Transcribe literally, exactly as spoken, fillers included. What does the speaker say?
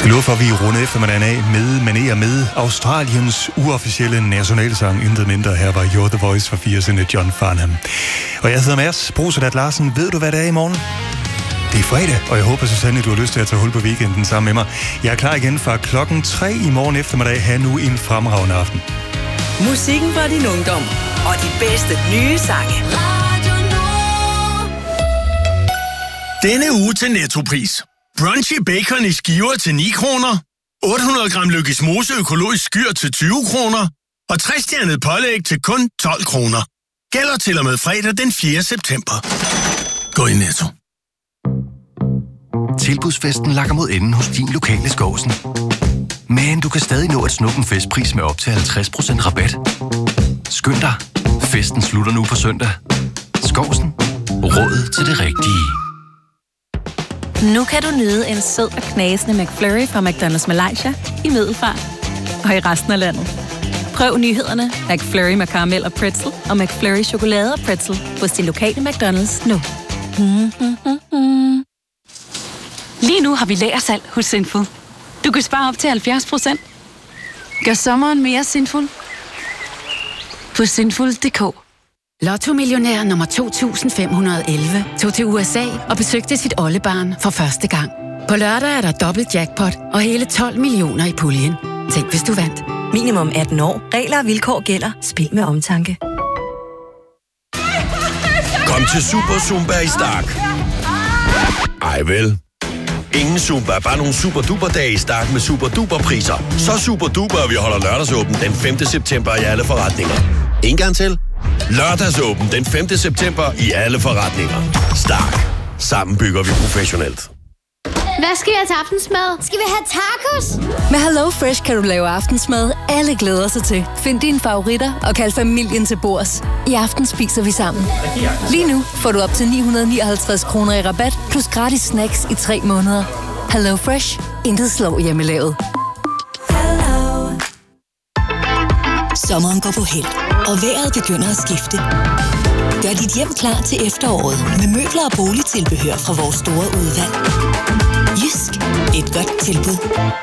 skal love for, at vi runder eftermiddagen af med manér med Australiens uofficielle nationalsang. Intet mindre. Her var You're the Voice for firserne John Farnham. Og jeg hedder Mads Brosedat Larsen. Ved du, hvad det er i morgen? Det er fredag, og jeg håber så sandelig, du har lyst til at tage hul på weekenden sammen med mig. Jeg er klar igen fra klokken tre i morgen eftermiddag. Ha' nu en fremragende aften. Musikken fra din ungdom og de bedste nye sange. Denne uge til Nettopris. Brunchy bacon i skiver til ni kroner. otte hundrede gram Lykkes Mose økologisk skyr til tyve kroner. Og tre-stjernet pålæg til kun tolv kroner. Gælder til og med fredag den fjerde september. Gå i Netto. Tilbudsfesten lakker mod enden hos din lokale Skovsen. Men du kan stadig nå at snuppe en festpris med op til halvtreds procent rabat. Skynd dig. Festen slutter nu på søndag. Skovsen. Råd til det rigtige. Nu kan du nyde en sød og knasende McFlurry fra McDonald's Malaysia i Middelfart og i resten af landet. Prøv nyhederne McFlurry med karamel og pretzel og McFlurry chokolade og pretzel hos din lokale McDonald's nu. Lige nu har vi lagersalg hos Sinful. Du kan spare op til halvfjerds procent. Gør sommeren mere sinful på sinful punktum d k. Lotto-millionær nummer to tusind fem hundrede og elleve tog til U S A og besøgte sit oldebarn for første gang. På lørdag er der dobbelt jackpot og hele tolv millioner i puljen. Tænk, hvis du vandt. Minimum atten år. Regler og vilkår gælder. Spil med omtanke. Kom til Super Zumba i Stark. Ej vel. Ingen Zumba, bare nogle super duper dage i Stark med super duper priser. Så super duper, at vi holder lørdagsåben den femte september i alle forretninger. En gang til. Lørdagsåben den femte september i alle forretninger. Stark. Sammen bygger vi professionelt. Hvad skal vi have til aftensmad? Skal vi have tacos? Med Hello Fresh kan du lave aftensmad, alle glæder sig til. Find dine favoritter og kald familien til bords. I aften spiser vi sammen. Lige nu får du op til ni hundrede nioghalvtreds kroner i rabat, plus gratis snacks i tre måneder. Hello Fresh. Intet slår hjemmelavet. Sommeren går på held, og vejret begynder at skifte. Gør dit hjem klar til efteråret med møbler og boligtilbehør fra vores store udvalg. Jysk. Et godt tilbud.